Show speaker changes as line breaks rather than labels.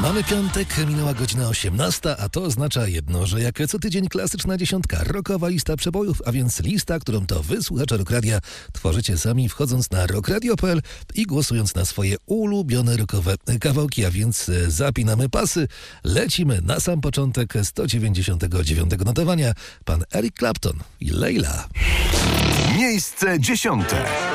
Mamy piątek, minęła godzina 18, a to oznacza jedno, że jak co tydzień klasyczna dziesiątka, rockowa lista przebojów, a więc lista, którą to wy, słuchacze Rock Radia, tworzycie sami, wchodząc na rockradio.pl i głosując na swoje ulubione rockowe kawałki, a więc zapinamy pasy, lecimy na sam początek 199 notowania, pan Eric Clapton i Leila.
Miejsce 10.